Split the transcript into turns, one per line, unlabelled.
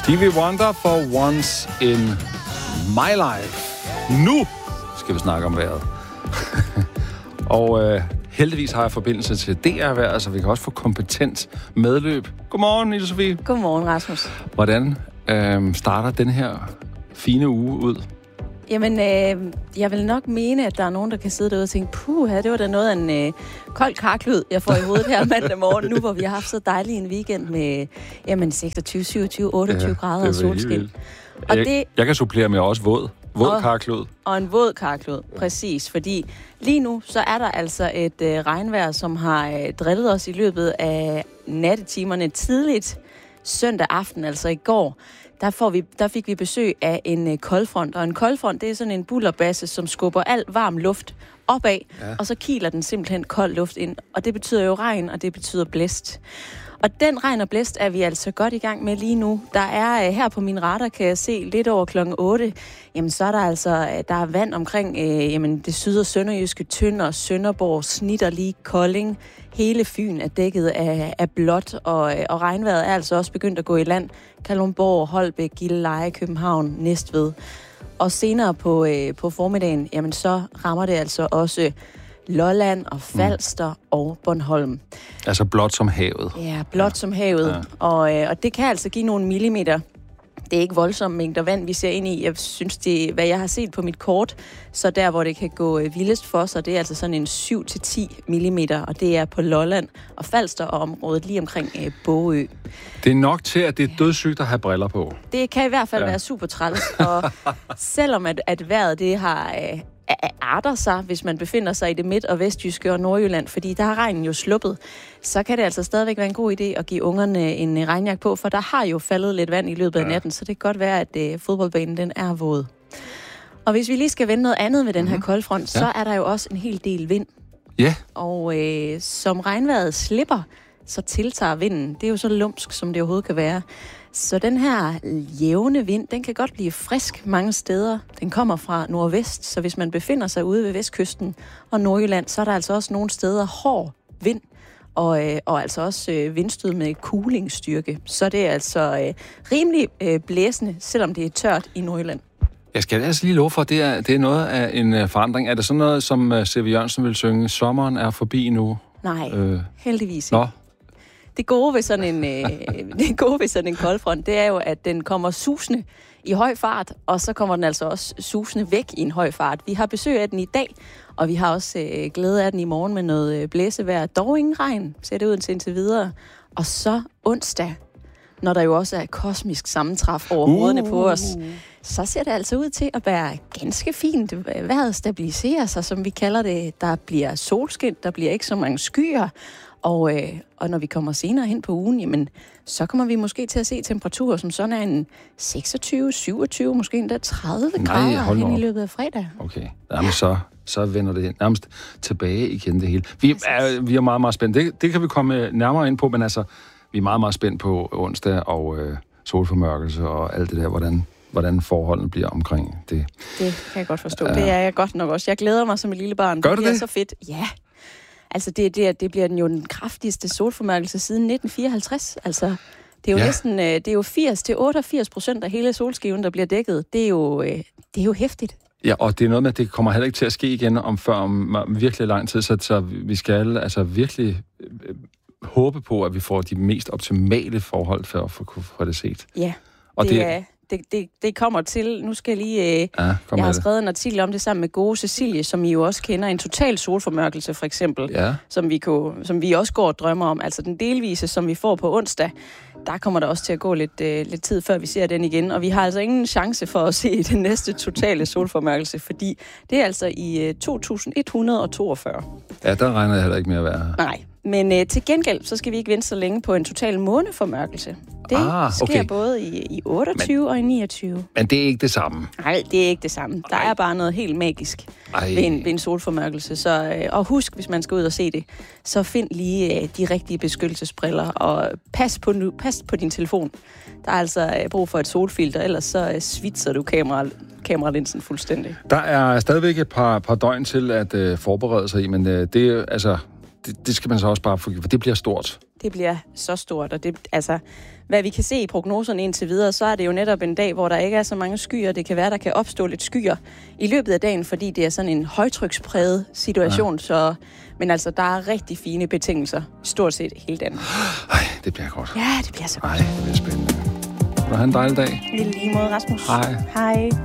Stevie Wonder for Once in My Life. Nu skal vi snakke om vejret. Og heldigvis har jeg forbindelse til DR-vejret, så vi kan også få kompetent medløb. Godmorgen, Ida Sofie.
Godmorgen, Rasmus.
Hvordan starter den her fine uge ud?
Jamen, jeg vil nok mene, at der er nogen, der kan sidde derude og tænke, det var da noget af en kold karklud, jeg får i hovedet her mandag morgen, nu hvor vi har haft så dejlig en weekend med 26, 27, 28 grader og solskin.
Og jeg kan supplere med også våd karklud.
Og en våd karklud, præcis. Fordi lige nu, så er der altså et regnvejr, som har drillet os i løbet af nattetimerne tidligt søndag aften, altså i går. Der fik vi besøg af en koldfront, og en koldfront, det er sådan en bullerbasse, som skubber al varm luft opad, og så kiler den simpelthen kold luft ind. Og det betyder jo regn, og det betyder blæst. Og den regn og blæst er vi altså godt i gang med lige nu. Der er her på min radar, kan jeg se, lidt over klokken 8, jamen så er der er vand omkring det syd- og sønderjyske, Tønder, Sønderborg, Snitterlig, Kolding. Hele Fyn er dækket af blåt, og regnvejret er altså også begyndt at gå i land. Kalundborg, Holbæk, Gilleleje, København, Næstved. Og senere på formiddagen, jamen så rammer det altså også Lolland og Falster og Bornholm.
Altså blot som havet.
Ja, blot som havet. Ja. Og det kan altså give nogle millimeter. Det er ikke voldsomme mængder vand, vi ser ind i. Jeg synes, hvad jeg har set på mit kort, så der, hvor det kan gå vildest for sig, det er altså sådan en 7-10 millimeter, og det er på Lolland og Falster og området lige omkring Bogø.
Det er nok til, at det er dødssygt at have briller på.
Det kan i hvert fald være super træls, og selvom at vejret det har arter sig, hvis man befinder sig i det midt- og vestjyske og Nordjylland, fordi der har regnen jo sluppet, så kan det altså stadigvæk være en god idé at give ungerne en regnjakke på, for der har jo faldet lidt vand i løbet af natten, så det kan godt være, at fodboldbanen den er våd. Og hvis vi lige skal vende noget andet med den her koldfront, så er der jo også en hel del vind.
Ja.
Og som regnvejret slipper, så tiltager vinden. Det er jo så lumsk, som det overhovedet kan være. Så den her jævne vind, den kan godt blive frisk mange steder. Den kommer fra nordvest, så hvis man befinder sig ude ved vestkysten og Nordjylland, så er der altså også nogle steder hård vind, og altså også vindstød med kulingsstyrke. Så det er altså rimelig blæsende, selvom det er tørt i Nordjylland.
Jeg skal altså lige love for, at det er noget af en forandring. Er det sådan noget, som C.V. Jørgensen vil synge, sommeren er forbi nu?
Nej, heldigvis ikke. Det gode ved sådan en koldfront, det er jo, at den kommer susende i høj fart, og så kommer den altså også susende væk i en høj fart. Vi har besøg af den i dag, og vi har også glæde af den i morgen med noget blæsevejr. Dog ingen regn, ser det ud til indtil videre. Og så onsdag, når der jo også er kosmisk sammentræf over hovederne på os, så ser det altså ud til at være ganske fint. Vejret stabiliserer sig, som vi kalder det. Der bliver solskin, der bliver ikke så mange skyer. Og når vi kommer senere hen på ugen, jamen, så kommer vi måske til at se temperaturer, som sådan er en 26, 27, måske endda 30 grader hen i løbet af fredag.
Okay, jamen, så vender det nærmest tilbage igen det hele. Vi er meget, meget spændt. Det kan vi komme nærmere ind på, men altså, vi er meget, meget spændt på onsdag og solformørkelse og alt det der, hvordan forholdene bliver omkring det. Det
kan jeg godt forstå. Det er jeg godt nok også. Jeg glæder mig som et lille barn.
Gør du det?
Det er så fedt. Ja. Altså, det bliver jo den kraftigste solformørkelse siden 1954. Altså, det er jo næsten, det er jo 80-88% af hele solskiven, der bliver dækket. Det er jo hæftigt.
Ja, og det er noget med, at det kommer heller ikke til at ske igen om virkelig lang tid, så vi skal altså virkelig håbe på, at vi får de mest optimale forhold for at få det set.
Ja, og det kommer til. Nu skal jeg lige... jeg har skrevet en artikel om det sammen med gode Cecilie, som I jo også kender. En total solformørkelse, for eksempel. Ja. Som vi også går og drømmer om. Altså den delvise, som vi får på onsdag, der kommer der også til at gå lidt tid, før vi ser den igen. Og vi har altså ingen chance for at se den næste totale solformørkelse, fordi det er altså i 2142.
Ja, der regner jeg heller ikke med at være.
Nej. Men til gengæld, så skal vi ikke vente så længe på en total måneformørkelse. Det sker både i 28 og i 29.
Men det er ikke det samme?
Nej, det er ikke det samme. Der er bare noget helt magisk ved en solformørkelse. Så, og husk, hvis man skal ud og se det, så find lige de rigtige beskyttelsesbriller, og pas på din telefon. Der er altså brug for et solfilter, ellers så svitser du kameralinsen fuldstændig. Der er
stadigvæk et par døgn til at forberede sig i, men det skal man så også bare få, for det bliver stort.
Det bliver så stort, og hvad vi kan se i prognoserne indtil videre, så er det jo netop en dag, hvor der ikke er så mange skyer. Det kan være, der kan opstå lidt skyer i løbet af dagen, fordi det er sådan en højtrykspræget situation. Ja. Men altså, der er rigtig fine betingelser stort set hele dagen.
Ej, det bliver godt.
Ja, det bliver så godt.
Ej, det bliver spændende. Du har en dejlig dag.
I lige måde, Rasmus.
Hej.
Hej.